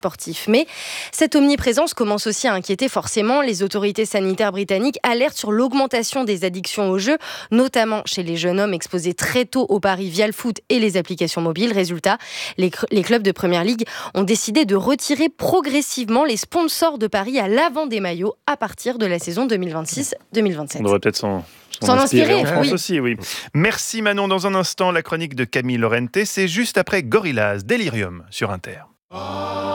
sportifs. Mais cette omniprésence commence aussi à inquiéter forcément. Les autorités sanitaires britanniques alertent sur l'augmentation des addictions aux jeux, notamment chez les jeunes hommes exposés très tôt au paris via le foot et les applications mobiles. Résultat, les clubs de Première Ligue ont décidé de retirer progressivement les sponsors de paris à l'avant des maillots à partir de la saison 2026-2027. On devrait peut-être s'en inspirer en France oui. aussi, oui. Merci Manon. Dans un instant, la chronique de Camille Lorente, c'est juste après Gorillaz, Delirium sur Inter.